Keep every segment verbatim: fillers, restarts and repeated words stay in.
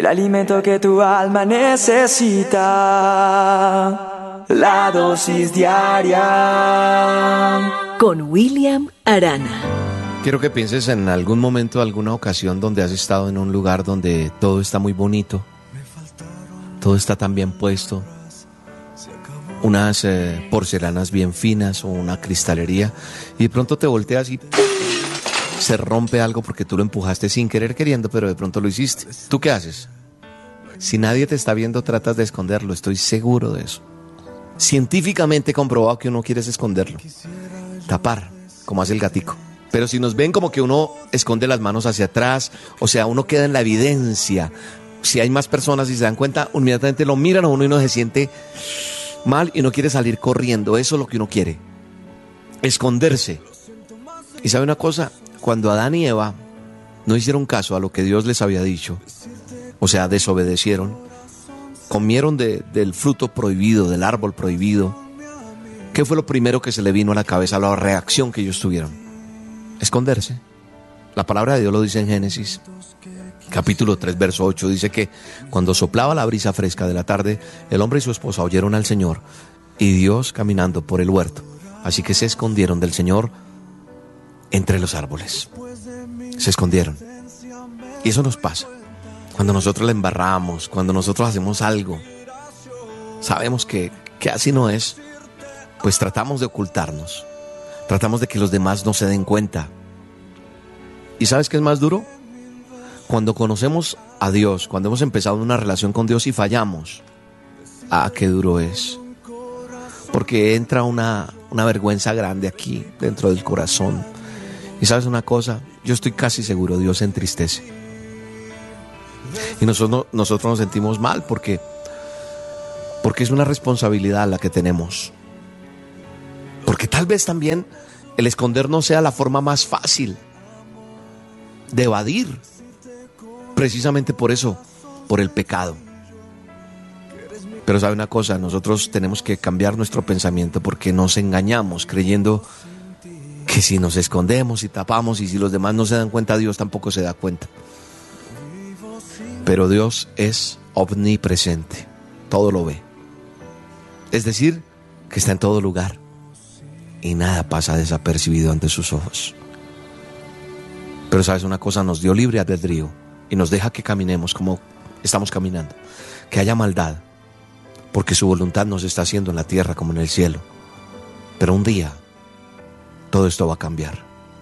el alimento que tu alma necesita, la dosis diaria. Con William Arana. Quiero que pienses en algún momento, alguna ocasión donde has estado en un lugar donde todo está muy bonito, todo está tan bien puesto, unas eh, porcelanas bien finas o una cristalería, y de pronto te volteas y se rompe algo porque tú lo empujaste sin querer queriendo, pero de pronto lo hiciste. ¿Tú qué haces? Si nadie te está viendo, tratas de esconderlo, estoy seguro de eso. Científicamente comprobado que uno quiere esconderlo, tapar, como hace el gatico. Pero si nos ven como que uno esconde las manos hacia atrás, o sea, uno queda en la evidencia. Si hay más personas y se dan cuenta, inmediatamente lo miran a uno y uno se siente mal y no quiere salir corriendo. Eso es lo que uno quiere, esconderse. Y ¿sabe una cosa? Cuando Adán y Eva no hicieron caso a lo que Dios les había dicho, o sea, desobedecieron, comieron de, del fruto prohibido, del árbol prohibido, ¿qué fue lo primero que se le vino a la cabeza, la reacción que ellos tuvieron? Esconderse. La palabra de Dios lo dice en Génesis capítulo tres, verso ocho, dice que cuando soplaba la brisa fresca de la tarde, el hombre y su esposa oyeron al Señor y Dios caminando por el huerto, así que se escondieron del Señor entre los árboles. Se escondieron. Y eso nos pasa cuando nosotros la embarramos, cuando nosotros hacemos algo, sabemos que, que así no es, pues tratamos de ocultarnos. Tratamos de que los demás no se den cuenta. ¿Y sabes qué es más duro? Cuando conocemos a Dios, cuando hemos empezado una relación con Dios y fallamos. Ah, qué duro es. Porque entra una, una vergüenza grande aquí, dentro del corazón. Y ¿sabes una cosa? Yo estoy casi seguro, Dios se entristece. Y nosotros, nosotros nos sentimos mal porque, porque es una responsabilidad la que tenemos. Porque tal vez también el esconder no sea la forma más fácil de evadir. Precisamente por eso, por el pecado. Pero sabe una cosa, nosotros tenemos que cambiar nuestro pensamiento porque nos engañamos creyendo que si nos escondemos y tapamos y si los demás no se dan cuenta, Dios tampoco se da cuenta. Pero Dios es omnipresente, todo lo ve. Es decir, que está en todo lugar. Y nada pasa desapercibido ante sus ojos. Pero sabes una cosa, nos dio libre albedrío y nos deja que caminemos como estamos caminando, que haya maldad, porque su voluntad nos está haciendo en la tierra como en el cielo. Pero un día todo esto va a cambiar.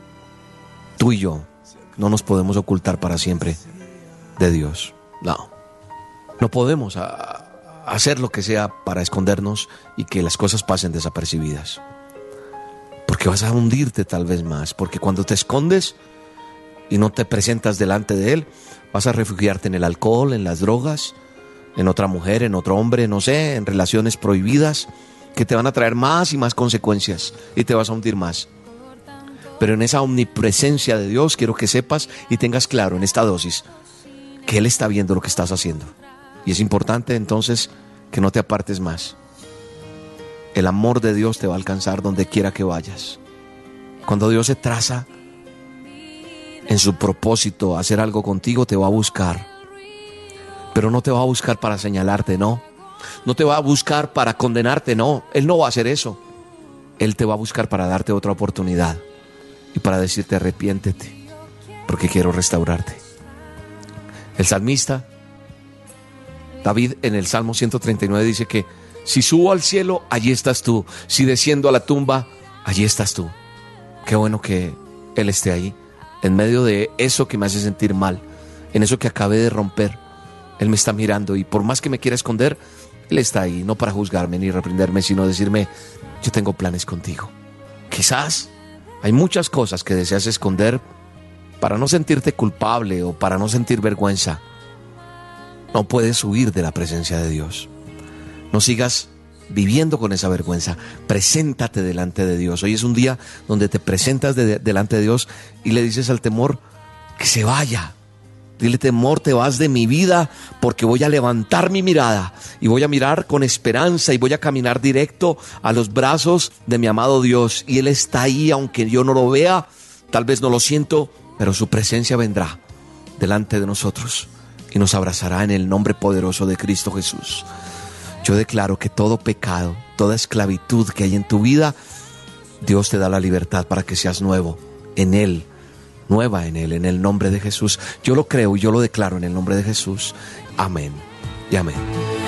Tú y yo no nos podemos ocultar para siempre de Dios. No, no podemos a, a hacer lo que sea para escondernos y que las cosas pasen desapercibidas. Porque vas a hundirte tal vez más. Porque cuando te escondes y no te presentas delante de Él, vas a refugiarte en el alcohol, en las drogas, en otra mujer, en otro hombre, no sé, en relaciones prohibidas que te van a traer más y más consecuencias y te vas a hundir más. Pero en esa omnipresencia de Dios quiero que sepas y tengas claro en esta dosis que Él está viendo lo que estás haciendo. Y es importante entonces que no te apartes más. El amor de Dios te va a alcanzar donde quiera que vayas. Cuando Dios se traza en su propósito a hacer algo contigo, te va a buscar. Pero no te va a buscar para señalarte, no. No te va a buscar para condenarte, no. Él no va a hacer eso. Él te va a buscar para darte otra oportunidad y para decirte arrepiéntete, porque quiero restaurarte. El salmista David en el Salmo ciento treinta y nueve dice que si subo al cielo, allí estás tú. Si desciendo a la tumba, allí estás tú. Qué bueno que Él esté ahí, en medio de eso que me hace sentir mal, en eso que acabé de romper. Él me está mirando y por más que me quiera esconder, Él está ahí, no para juzgarme ni reprenderme, sino decirme, yo tengo planes contigo. Quizás hay muchas cosas que deseas esconder para no sentirte culpable o para no sentir vergüenza. No puedes huir de la presencia de Dios. No sigas viviendo con esa vergüenza. Preséntate delante de Dios. Hoy es un día donde te presentas de, delante de Dios y le dices al temor que se vaya. Dile, temor, te vas de mi vida porque voy a levantar mi mirada y voy a mirar con esperanza y voy a caminar directo a los brazos de mi amado Dios. Y Él está ahí, aunque yo no lo vea, tal vez no lo siento, pero su presencia vendrá delante de nosotros y nos abrazará en el nombre poderoso de Cristo Jesús. Yo declaro que todo pecado, toda esclavitud que hay en tu vida, Dios te da la libertad para que seas nuevo en Él, nueva en Él, en el nombre de Jesús. Yo lo creo y yo lo declaro en el nombre de Jesús. Amén y amén.